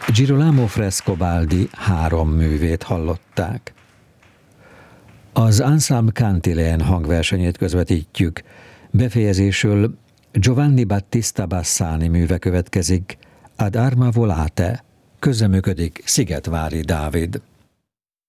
Girolamo Frescobaldi 3 művét hallották. Az Ensemble Cantilene hangversenyét közvetítjük. Befejezésül Giovanni Battista Bassani műve következik, Ad Arma Volate. Közreműködik Szigetvári Dávid.